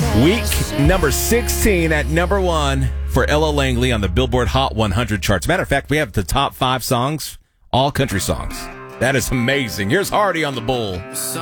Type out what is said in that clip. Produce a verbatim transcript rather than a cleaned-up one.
Week number sixteen at number one for Ella Langley on the Billboard Hot one hundred charts. Matter of fact, we have the top five songs, all country songs. That is amazing. Here's Hardy on the Bull.